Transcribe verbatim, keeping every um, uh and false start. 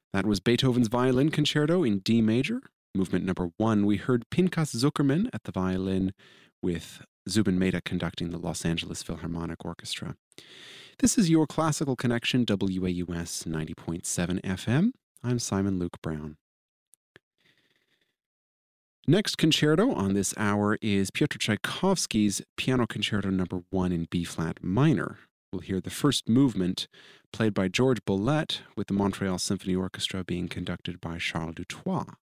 That was Beethoven's Violin Concerto in D major, movement number one. We heard Pinchas Zuckerman at the violin with Zubin Mehta conducting the Los Angeles Philharmonic Orchestra. This is your Classical Connection, W A U S ninety point seven F M. I'm Simon Luke Brown. Next concerto on this hour is Piotr Tchaikovsky's Piano Concerto number one in B-flat minor. We'll hear the first movement played by George Bollette, with the Montreal Symphony Orchestra being conducted by Charles Dutoit.